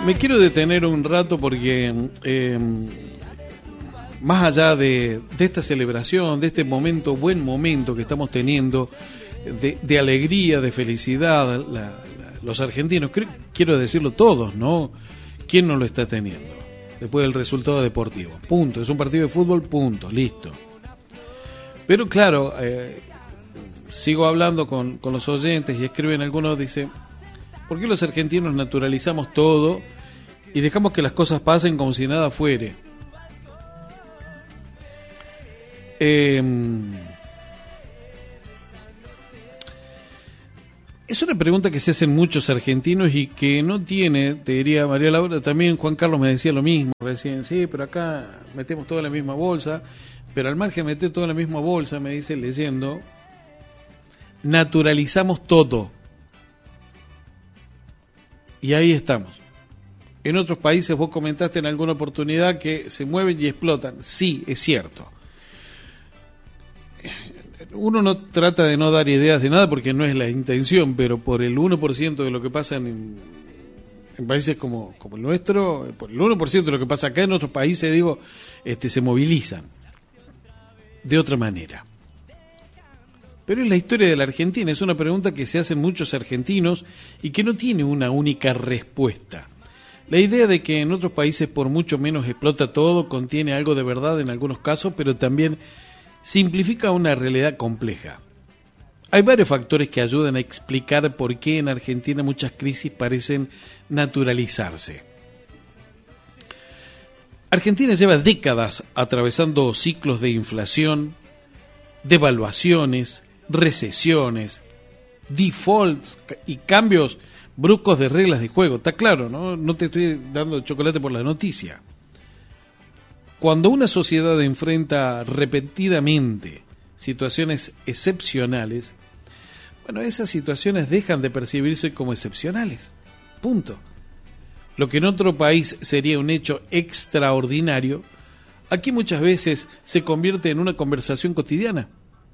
Me quiero detener un rato porque más allá de esta celebración, de este momento, buen momento que estamos teniendo, de alegría, de felicidad, los argentinos, quiero decirlo todos, ¿no? ¿Quién no lo está teniendo? Después del resultado deportivo, punto, es un partido de fútbol, punto, listo. Pero claro, sigo hablando con los oyentes y escriben algunos, dice, ¿por qué los argentinos naturalizamos todo y dejamos que las cosas pasen como si nada fuere? Es una pregunta que se hacen muchos argentinos y que no tiene, te diría María Laura, también Juan Carlos me decía lo mismo recién, sí, pero acá metemos todo en la misma bolsa, pero al margen de meter todo en la misma bolsa, me dice leyendo, naturalizamos todo. Y ahí estamos. En otros países vos comentaste en alguna oportunidad que se mueven y explotan. Sí, es cierto. Uno no trata de no dar ideas de nada porque no es la intención, pero por el 1% de lo que pasa en países como el nuestro, por el 1% de lo que pasa acá en otros países, digo, se movilizan de otra manera. Pero es la historia de la Argentina, es una pregunta que se hacen muchos argentinos y que no tiene una única respuesta. La idea de que en otros países por mucho menos explota todo contiene algo de verdad en algunos casos, pero también simplifica una realidad compleja. Hay varios factores que ayudan a explicar por qué en Argentina muchas crisis parecen naturalizarse. Argentina lleva décadas atravesando ciclos de inflación, devaluaciones, recesiones, defaults y cambios bruscos de reglas de juego. Está claro, ¿no? No te estoy dando chocolate por la noticia. Cuando una sociedad enfrenta repetidamente situaciones excepcionales, bueno, esas situaciones dejan de percibirse como excepcionales. Punto. Lo que en otro país sería un hecho extraordinario, aquí muchas veces se convierte en una conversación cotidiana.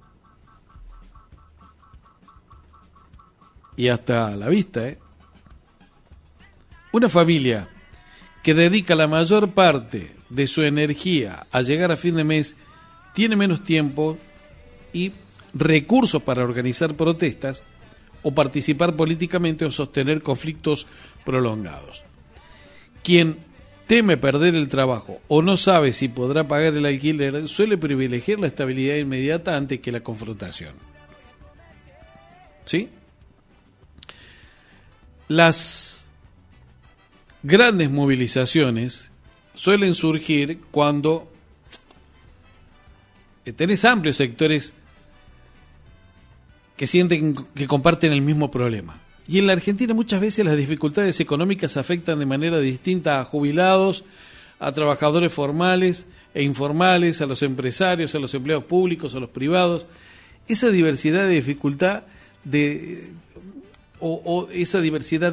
Y hasta a la vista, ¿eh? Una familia que dedica la mayor parte de su energía a llegar a fin de mes tiene menos tiempo y recursos para organizar protestas o participar políticamente o sostener conflictos prolongados. Quien teme perder el trabajo o no sabe si podrá pagar el alquiler suele privilegiar la estabilidad inmediata antes que la confrontación. ¿Sí? Las grandes movilizaciones suelen surgir cuando tenés amplios sectores que sienten que comparten el mismo problema. Y en la Argentina muchas veces las dificultades económicas afectan de manera distinta a jubilados, a trabajadores formales e informales, a los empresarios, a los empleados públicos, a los privados. Esa diversidad de dificultad o esa diversidad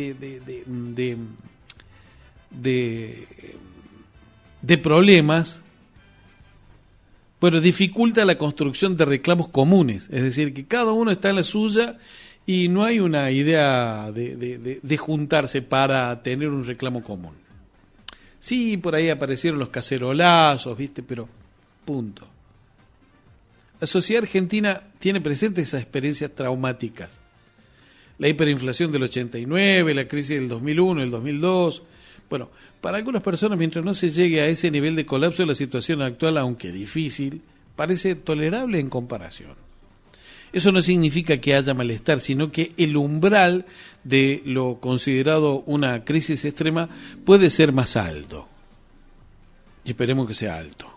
de problemas, bueno, dificulta la construcción de reclamos comunes, es decir, que cada uno está en la suya y no hay una idea de juntarse para tener un reclamo común. Sí, por ahí aparecieron los cacerolazos, ¿viste? Pero punto. La sociedad argentina tiene presentes esas experiencias traumáticas. La hiperinflación del 89, la crisis del 2001, el 2002. Bueno, para algunas personas, mientras no se llegue a ese nivel de colapso de la situación actual, aunque difícil, parece tolerable en comparación. Eso no significa que haya malestar, sino que el umbral de lo considerado una crisis extrema puede ser más alto. Y esperemos que sea alto.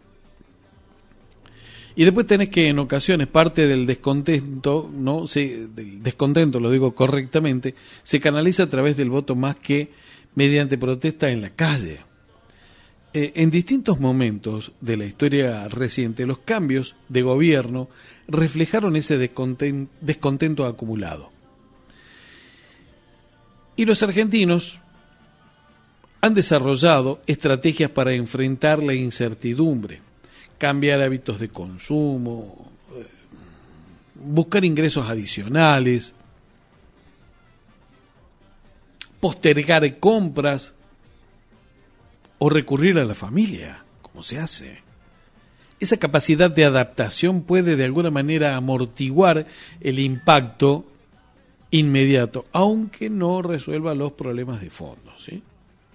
Y después tenés que en ocasiones parte del descontento, del descontento, lo digo correctamente, se canaliza a través del voto más que mediante protesta en la calle. En distintos momentos de la historia reciente, los cambios de gobierno reflejaron ese descontento acumulado. Y los argentinos han desarrollado estrategias para enfrentar la incertidumbre, cambiar hábitos de consumo, buscar ingresos adicionales, postergar compras o recurrir a la familia, como se hace. Esa capacidad de adaptación puede de alguna manera amortiguar el impacto inmediato, aunque no resuelva los problemas de fondo, ¿sí?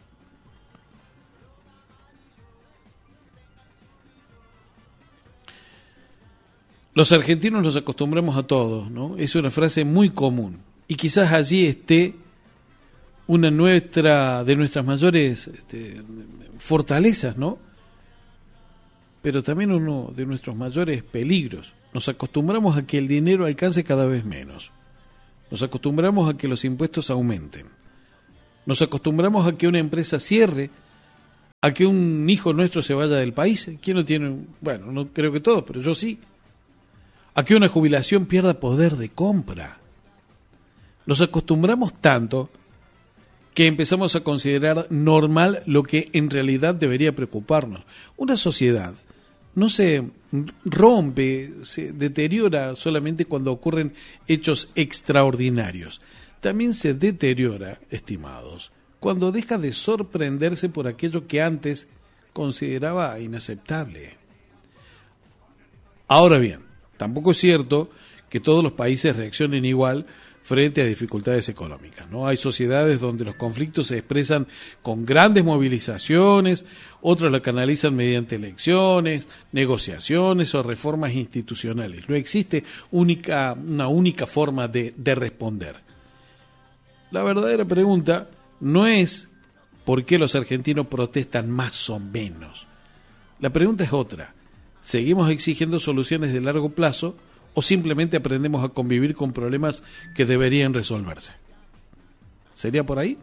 Los argentinos nos acostumbramos a todo, ¿no? Es una frase muy común. Y quizás allí esté una de nuestras mayores fortalezas, ¿no? Pero también uno de nuestros mayores peligros. Nos acostumbramos a que el dinero alcance cada vez menos. Nos acostumbramos a que los impuestos aumenten. Nos acostumbramos a que una empresa cierre, a que un hijo nuestro se vaya del país. ¿Quién no tiene? Bueno, no creo que todos, pero yo sí. A que una jubilación pierda poder de compra. Nos acostumbramos tanto que empezamos a considerar normal lo que en realidad debería preocuparnos. Una sociedad no se rompe, se deteriora solamente cuando ocurren hechos extraordinarios. También se deteriora, estimados, cuando deja de sorprenderse por aquello que antes consideraba inaceptable. Ahora bien, tampoco es cierto que todos los países reaccionen igual frente a dificultades económicas, ¿no? Hay sociedades donde los conflictos se expresan con grandes movilizaciones, otras lo canalizan mediante elecciones, negociaciones o reformas institucionales. No existe una única forma de responder. La verdadera pregunta no es por qué los argentinos protestan más o menos. La pregunta es otra. ¿Seguimos exigiendo soluciones de largo plazo o simplemente aprendemos a convivir con problemas que deberían resolverse? ¿Sería por ahí?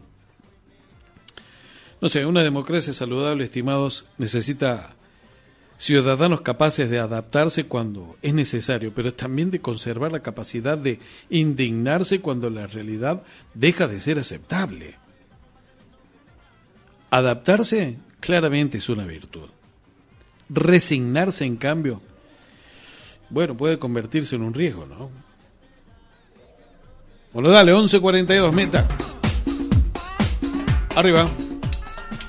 No sé, una democracia saludable, estimados, necesita ciudadanos capaces de adaptarse cuando es necesario, pero también de conservar la capacidad de indignarse cuando la realidad deja de ser aceptable. Adaptarse claramente es una virtud. Resignarse, en cambio, bueno, puede convertirse en un riesgo, ¿no? Bueno, dale, 11:42, meta. Arriba.